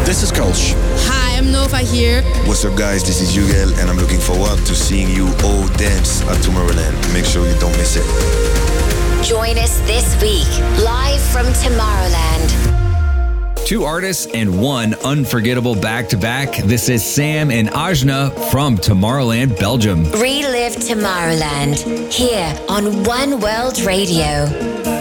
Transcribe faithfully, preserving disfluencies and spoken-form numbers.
This is Kulch. Hi, I'm Nova here. What's up, guys? This is Ugel, and I'm looking forward to seeing you all dance at Tomorrowland. Make sure you don't miss it. Join us this week, live from Tomorrowland. Two artists and one unforgettable back-to-back. This is Sam and Ajna from Tomorrowland, Belgium. Relive Tomorrowland, here on One World Radio.